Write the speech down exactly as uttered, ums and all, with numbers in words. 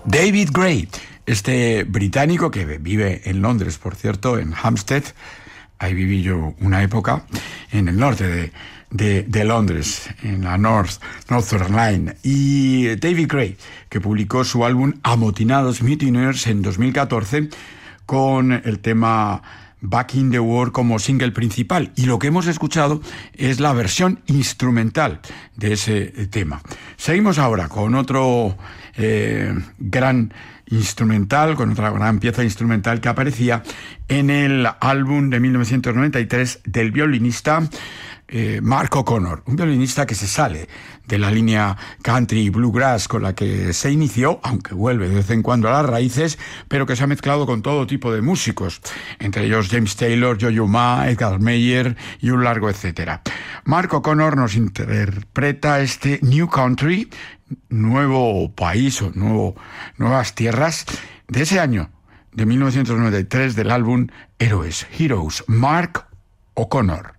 David Gray, este británico que vive en Londres, por cierto, en Hampstead. Ahí viví yo una época, en el norte de, de, de Londres, en la North, Northern Line. Y David Gray, que publicó su álbum Amotinados Mutineers en dos mil catorce con el tema Back in the War como single principal. Y lo que hemos escuchado es la versión instrumental de ese tema. Seguimos ahora con otro eh, gran instrumental, con otra gran pieza instrumental que aparecía en el álbum de mil novecientos noventa y tres del violinista eh, Mark O'Connor, un violinista que se sale de la línea country y bluegrass con la que se inició, aunque vuelve de vez en cuando a las raíces, pero que se ha mezclado con todo tipo de músicos, entre ellos James Taylor, Yo-Yo Ma, Edgar Meyer y un largo etcétera. Mark O'Connor nos interpreta este New Country, nuevo país o nuevo, nuevas tierras, de ese año, de mil novecientos noventa y tres, del álbum Héroes, Heroes, Mark O'Connor.